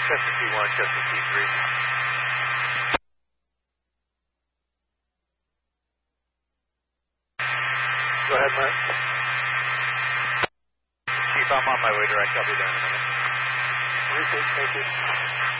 Chester T1, Chester T3. Go ahead, Mike. Chief, I'm on my way direct. I'll be there in a minute. Thank you.